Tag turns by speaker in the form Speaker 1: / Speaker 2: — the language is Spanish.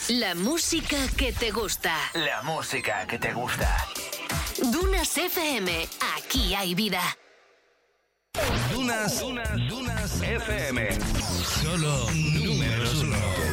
Speaker 1: La música que te gusta.
Speaker 2: La música que te gusta.
Speaker 1: Dunas FM. Aquí hay vida.
Speaker 3: Dunas FM. Solo números 1.